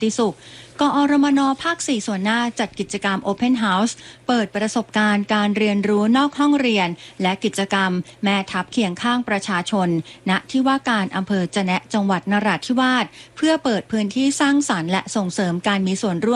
ติสุขกอรมนภาค 4 ส่วนหน้าจัดกิจกรรม Open House เปิดประสบการณ์การเรียนรู้นอกห้องเรียนและกิจกรรมแม่ทัพเคียงข้างประชาชนณที่ว่าการอำเภอจะแนะจังหวัดนราธิวาสเพื่อเปิดพื้นที่สร้างสรรค์และส่งเสริมการมีส่วนร่วม